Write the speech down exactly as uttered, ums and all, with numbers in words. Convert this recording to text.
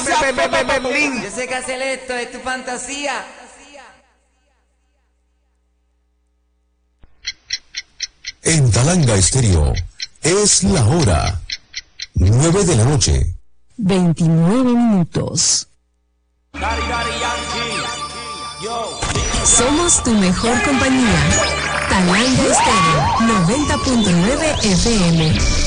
Yo sé que hacer esto es tu fantasía. En Talanga Estéreo es la hora nueve de la noche. veintinueve minutos. Somos tu mejor compañía. Talanga Estéreo noventa punto nueve F M.